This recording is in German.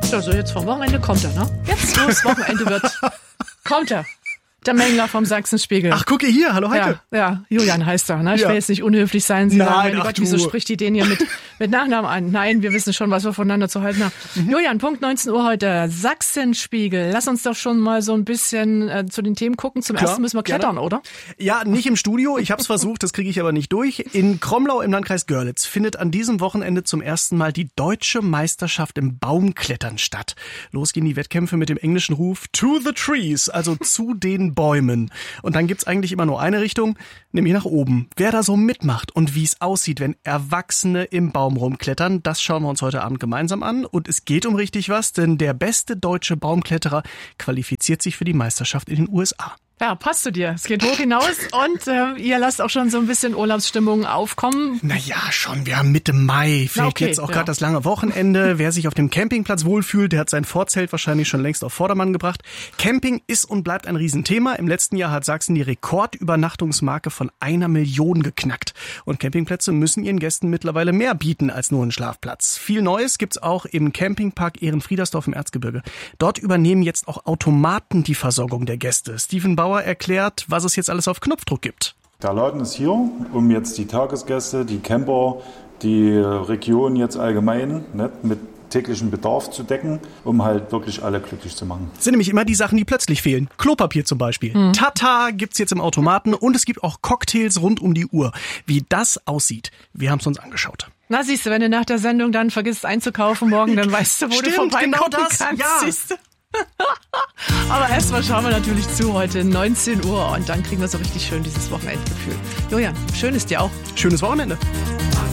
Also jetzt vom Wochenende kommt er, ne? Jetzt, wo das Wochenende wird, kommt er. Der Mängler vom Sachsenspiegel. Ach, gucke hier. Hallo, Heike. Ja, Julian heißt er. Ne? Ich will jetzt nicht unhöflich sein. Sie sagen, mein Gott, wieso spricht die den hier mit Nachnamen an? Nein, wir wissen schon, was wir voneinander zu halten haben. Julian, Punkt 19 Uhr heute, Sachsenspiegel. Lass uns doch schon mal so ein bisschen zu den Themen gucken. Zum ersten müssen wir klettern, oder? Ja, nicht im Studio. Ich habe es versucht, das kriege ich aber nicht durch. In Kromlau im Landkreis Görlitz findet an diesem Wochenende zum ersten Mal die deutsche Meisterschaft im Baumklettern statt. Los gehen die Wettkämpfe mit dem englischen Ruf To the Trees, also zu den Bäumen. Und dann gibt's eigentlich immer nur eine Richtung, nämlich nach oben. Wer da so mitmacht und wie es aussieht, wenn Erwachsene im Baum rumklettern, das schauen wir uns heute Abend gemeinsam an. Und es geht um richtig was, denn der beste deutsche Baumkletterer qualifiziert sich für die Meisterschaft in den USA. Ja, passt zu dir. Es geht hoch hinaus und ihr lasst auch schon so ein bisschen Urlaubsstimmung aufkommen. Naja, schon. Wir haben Mitte Mai. Vielleicht jetzt auch gerade das lange Wochenende. Wer sich auf dem Campingplatz wohlfühlt, der hat sein Vorzelt wahrscheinlich schon längst auf Vordermann gebracht. Camping ist und bleibt ein Riesenthema. Im letzten Jahr hat Sachsen die Rekordübernachtungsmarke von 1 Million geknackt. Und Campingplätze müssen ihren Gästen mittlerweile mehr bieten als nur einen Schlafplatz. Viel Neues gibt's auch im Campingpark Ehrenfriedersdorf im Erzgebirge. Dort übernehmen jetzt auch Automaten die Versorgung der Gäste. Steven Bauer erklärt, was es jetzt alles auf Knopfdruck gibt. Der Laden ist hier, um jetzt die Tagesgäste, die Camper, die Region jetzt allgemein mit täglichen Bedarf zu decken, um halt wirklich alle glücklich zu machen. Das sind nämlich immer die Sachen, die plötzlich fehlen. Klopapier zum Beispiel. Tata gibt's jetzt im Automaten und es gibt auch Cocktails rund um die Uhr. Wie das aussieht, wir haben es uns angeschaut. Na siehst du, wenn du nach der Sendung dann vergisst einzukaufen morgen, dann weißt du, wo du vorbeikommen kannst. Ja. Siehst du? Aber erstmal schauen wir natürlich zu heute 19 Uhr und dann kriegen wir so richtig schön dieses Wochenendgefühl. Julian, schön ist dir auch. Schönes Wochenende.